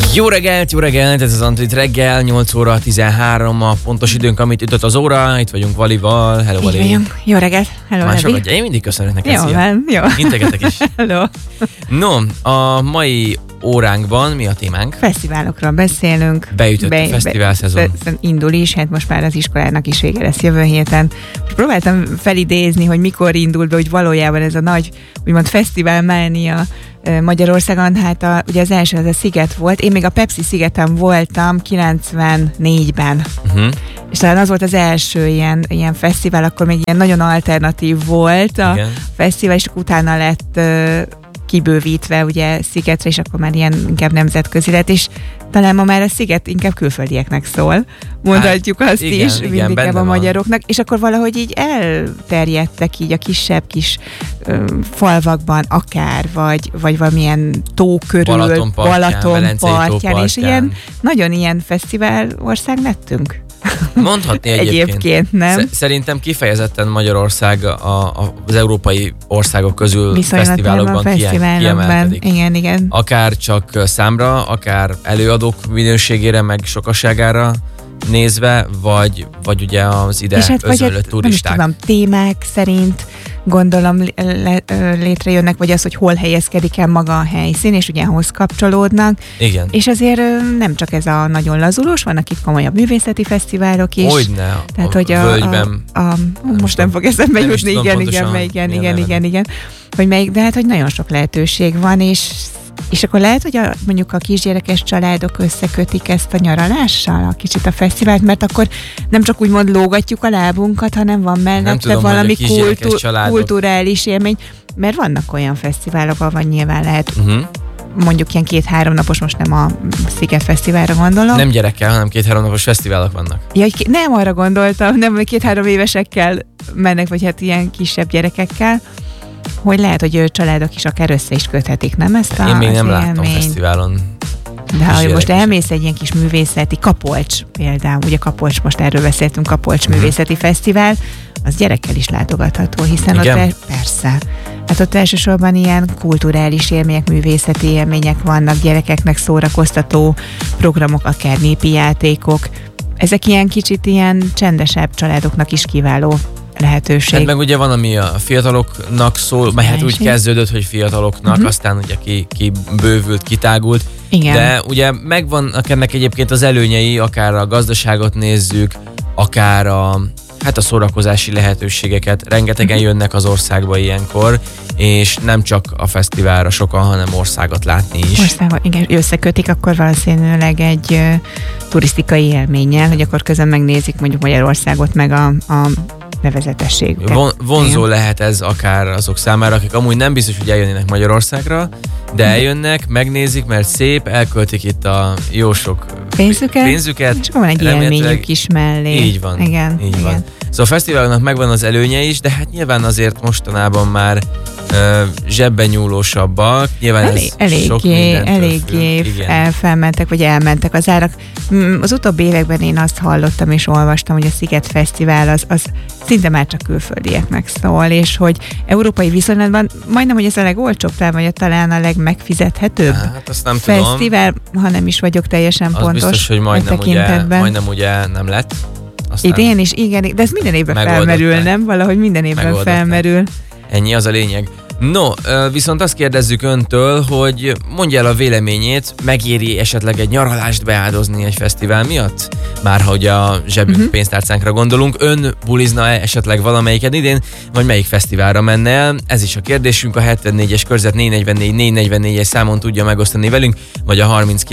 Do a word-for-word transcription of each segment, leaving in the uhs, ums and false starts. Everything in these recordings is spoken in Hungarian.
Jó reggelt, jó reggelt, ez az Antrit reggel, nyolc óra tizenhárom a pontos időnk, amit ütött az óra. Itt vagyunk Valival, hello Vali. Így vagyunk. Jó reggelt, hello Mások vagy, én mindig köszönök neked, jó, szia. Van, jó. Integetek is. Hello. No, a mai óránkban mi a témánk? Fesztiválokról beszélünk. Beütött be, a fesztivál szezon. Be, indul is, hát most már az iskolának is vége lesz jövő héten. Most próbáltam felidézni, hogy mikor indul be, hogy valójában ez a nagy, úgymond fesztiválmánia Magyarországon, hát a, ugye az első az a Sziget volt. Én még a Pepsi Szigeten voltam kilencvennégyben. Uh-huh. És talán az volt az első ilyen, ilyen fesztivál, akkor még ilyen nagyon alternatív volt a Igen. fesztivál, és utána lett uh, kibővítve ugye Szigetre, és akkor már ilyen inkább nemzetközi lett, és talán ma már a Sziget inkább külföldieknek szól. Mondhatjuk hát, azt igen, is, igen, inkább a magyaroknak, és akkor valahogy így elterjedtek így a kisebb kis ö, falvakban akár, vagy, vagy valamilyen tó körül, Balatonpartján, Balaton és ilyen, nagyon ilyen fesztivál ország lettünk. Mondhatni egyébként. egyébként nem. Szerintem kifejezetten Magyarország a, a, az európai országok közül viszonylag fesztiválokban, fesztiválokban kiemelkedik. Igen, igen. Akár csak számra, akár előadók minőségére, meg sokaságára nézve, vagy, vagy ugye az ide hát özönlött turisták. Nem is tudom, témák szerint gondolom le, létrejönnek, vagy az, hogy hol helyezkedik el maga a helyszín, és ugye ahhoz kapcsolódnak. Igen. És azért nem csak ez a nagyon lazulós, vannak itt komolyabb művészeti fesztiválok is. Hogyne, tehát, a hogy a, völgyben. A, a, most nem fog eszembe jutni, igen, igen, igen, igen, igen, igen, igen, hogy melyik, de hát, hogy nagyon sok lehetőség van, és És akkor lehet, hogy a, mondjuk a kisgyerekes családok összekötik ezt a nyaralással, a kicsit a fesztivált, mert akkor nem csak úgymond lógatjuk a lábunkat, hanem van mellette tudom, valami kultú- kulturális élmény, mert vannak olyan fesztiválok, ahol nyilván lehet uh-huh. mondjuk ilyen két-három napos, most nem a Sziget Fesztiválra gondolom. Nem gyerekkel, hanem két-három napos fesztiválok vannak. Ja, nem arra gondoltam, nem két-három évesekkel mennek, vagy hát ilyen kisebb gyerekekkel, hogy lehet, hogy családok is akár össze is köthetik, nem ezt a Én még nem élmény. Láttam fesztiválon. De ha most elmész egy ilyen kis művészeti, Kapolcs például, ugye Kapolcs, most erről beszéltünk, Kapolcs uh-huh. művészeti fesztivál, az gyerekkel is látogatható, hiszen Igen? ott persze. Hát ott elsősorban ilyen kulturális élmények, művészeti élmények vannak, gyerekeknek szórakoztató programok, akár népi játékok. Ezek ilyen kicsit ilyen csendesebb családoknak is kiváló lehetőség. Hát meg ugye van, ami a fiataloknak szól, mert hát úgy kezdődött, hogy fiataloknak, uh-huh. aztán ugye ki, ki bővült, kitágult. Igen. De ugye megvannak ennek egyébként az előnyei, akár a gazdaságot nézzük, akár a, hát a szórakozási lehetőségeket. Rengetegen uh-huh. jönnek az országba ilyenkor, és nem csak a fesztiválra sokan, hanem országot látni is. Országot, igen, összekötik, akkor valószínűleg egy uh, turisztikai élménnyel, hogy akkor közben megnézik mondjuk Magyarországot, meg a, a nevezetességüket. Von, vonzó lehet ez akár azok számára, akik amúgy nem biztos, hogy eljönnének Magyarországra, de eljönnek, megnézik, mert szép, elköltik itt a jó sok pénzüket, pénzüket és akkor van egy élményük is mellé. Így van. Igen, így igen. van. Szóval a fesztiváloknak megvan az előnye is, de hát nyilván azért mostanában már uh, zsebben nyúlósabbak. Nyilván Elég, ez eléggé, sok mindentől eléggé függ. elfelmentek, vagy elmentek az árak. Az utóbbi években én azt hallottam és olvastam, hogy a Sziget Fesztivál az, az szinte már csak külföldieknek szól, és hogy európai viszonylatban majdnem, hogy ez a legolcsóbb, vagy talán a legmegfizethetőbb hát, azt nem fesztivál, tudom. Ha nem is vagyok teljesen az pontos. Biztos, hogy majdnem ugye, majdnem ugye nem lett. Aztán idén is, igen, de ez minden évben felmerül, nem? Valahogy minden évben felmerül. Ennyi az a lényeg. No, viszont azt kérdezzük öntől, hogy mondja el a véleményét, megéri esetleg egy nyaralást beáldozni egy fesztivál miatt? Már hogy a zsebünk uh-huh. pénztárcánkra gondolunk, ön bulizna-e esetleg valamelyiken idén, vagy melyik fesztiválra menne el? Ez is a kérdésünk, a hetvennégyes körzet négy negyvennégy négy negyvennégyes számon tudja megosztani velünk, vagy a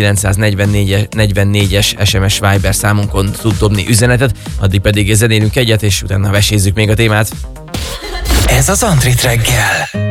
harminckilencszáznegyvennégyes es em es Viber számunkon tud dobni üzenetet, addig pedig zenélünk egyet, és utána vesézzük még a témát. Ez az Antrit reggel.